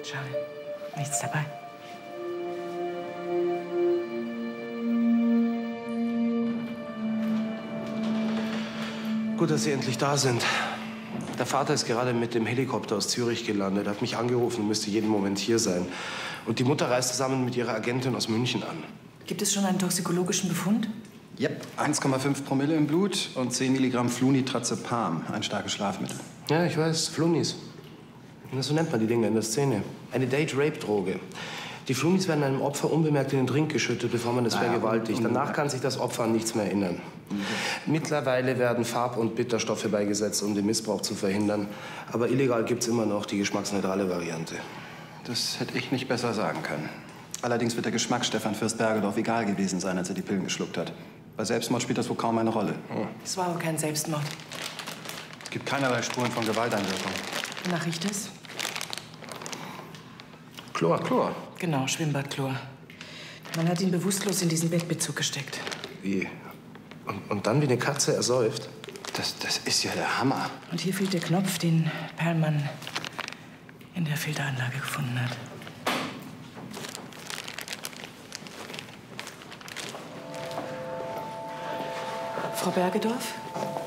Schade. Nichts dabei. Gut, dass Sie endlich da sind. Der Vater ist gerade mit dem Helikopter aus Zürich gelandet, hat mich angerufen und müsste jeden Moment hier sein. Und die Mutter reist zusammen mit ihrer Agentin aus München an. Gibt es schon einen toxikologischen Befund? Yep, 1,5 Promille im Blut und 10 Milligramm Flunitrazepam, ein starkes Schlafmittel. Ja, ich weiß, Flunis. So nennt man die Dinge in der Szene. Eine Date-Rape-Droge. Die Flunis werden einem Opfer unbemerkt in den Drink geschüttet, bevor man es vergewaltigt. Danach kann sich das Opfer an nichts mehr erinnern. Mittlerweile werden Farb- und Bitterstoffe beigesetzt, um den Missbrauch zu verhindern. Aber illegal gibt's immer noch die geschmacksneutrale Variante. Das hätte ich nicht besser sagen können. Allerdings wird der Geschmack Stefan Fürst-Bergedorf egal gewesen sein, als er die Pillen geschluckt hat. Bei Selbstmord spielt das wohl kaum eine Rolle. Es war aber kein Selbstmord. Es gibt keinerlei Spuren von Gewalteinwirkung. Wonach riecht es? Chlor. Chlor. Genau, Schwimmbadchlor. Man hat ihn bewusstlos in diesen Bettbezug gesteckt. Wie? Und dann wie eine Katze ersäuft? Das ist ja der Hammer. Und hier fehlt der Knopf, den Perlmann in der Filteranlage gefunden hat. Frau Bergedorf?